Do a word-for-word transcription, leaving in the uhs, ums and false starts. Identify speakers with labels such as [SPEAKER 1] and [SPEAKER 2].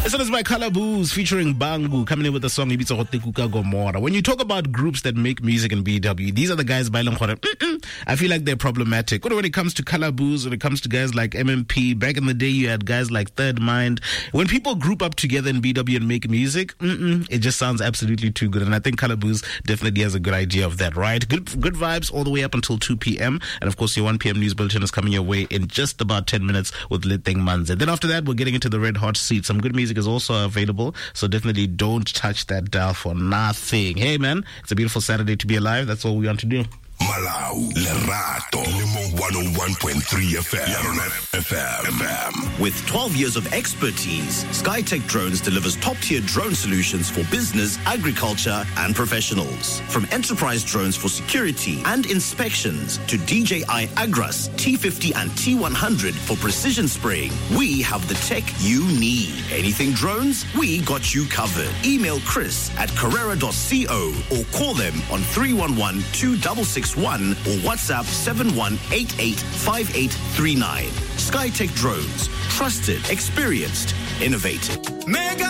[SPEAKER 1] This one is by Calaboose featuring Bangu, coming in with the song Ibitsa Hotekuka Gomora. When you talk about groups that make music in B W, these are the guys by Longkhore. I feel like they're problematic. When it comes to Calaboose, when it comes to guys like M M P, back in the day you had guys like Third Mind. When people group up together in B W and make music, it just sounds absolutely too good. And I think Calaboose definitely has a good idea of that, right? Good good vibes all the way up until two p.m. And of course, your one p.m. news bulletin is coming your way in just about ten minutes with Liteng Manze. Then after that, we're getting into the red hot seat. Some good music is also available, so definitely don't touch that dial for nothing. Hey man, it's a beautiful Saturday to be alive. That's all we want to do.
[SPEAKER 2] Malau, Lerato, Limo one oh one point three F M. F M.
[SPEAKER 3] With twelve years of expertise, SkyTech Drones delivers top-tier drone solutions for business, agriculture, and professionals. From enterprise drones for security and inspections to D J I Agras, T fifty and T one hundred for precision spraying, we have the tech you need. Anything drones, we got you covered. Email Chris at carrera dot co or call them on three one one, two six six one or WhatsApp seven one eight eight five eight three nine. SkyTech Drones. Trusted, experienced, innovative. Mega